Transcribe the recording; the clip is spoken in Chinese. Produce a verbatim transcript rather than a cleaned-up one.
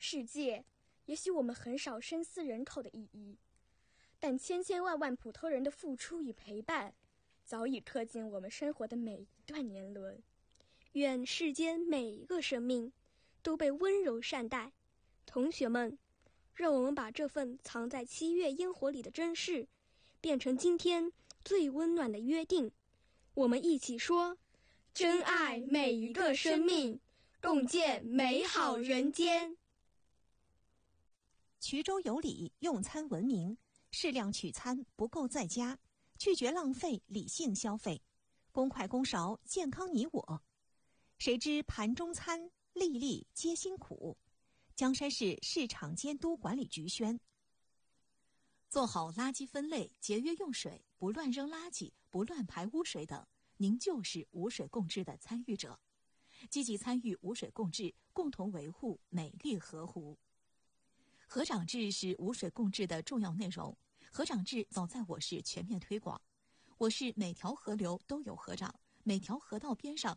世界，也许我们很少深思人口的意义，但千千万万普通人的付出与陪伴，早已刻进我们生活的每一段年轮。 愿世间每一个生命都被温柔善待。同学们，让我们把这份藏在七月烟火里的珍视，变成今天最温暖的约定。我们一起说： 珍爱每一个生命，共建美好人间。 衢州有礼，用餐文明，适量取餐，不够在家，拒绝浪费，理性消费，公筷公勺，健康你我。谁知盘中餐，粒粒皆辛苦。江山市市场监督管理局宣。 做好垃圾分类，节约用水，不乱扔垃圾，不乱排污水等，您就是无水共治的参与者。积极参与无水共治，共同维护美丽河湖。河长制是无水共治的重要内容，河长制早在我市全面推广。我市每条河流都有河长，每条河道边上